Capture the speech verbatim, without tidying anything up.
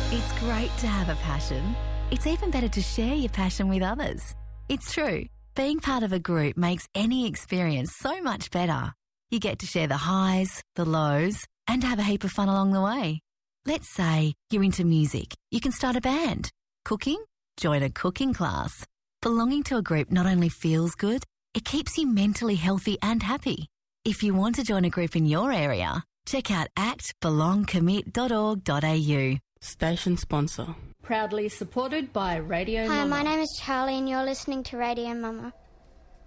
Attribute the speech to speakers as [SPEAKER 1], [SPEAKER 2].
[SPEAKER 1] It's great to have a passion. It's even better to share your passion with others. It's true. Being part of a group makes any experience so much better. You get to share the highs, the lows, and have a heap of fun along the way. Let's say you're into music. You can start a band. Cooking? Join a cooking class. Belonging to a group not only feels good, it keeps you mentally healthy and happy. If you want to join a group in your area, check out act belong commit dot org dot a u.
[SPEAKER 2] Station sponsor.
[SPEAKER 3] Proudly supported by Radio
[SPEAKER 4] Hi,
[SPEAKER 3] Mama.
[SPEAKER 4] my name is Charlie and you're listening to Radio Mama.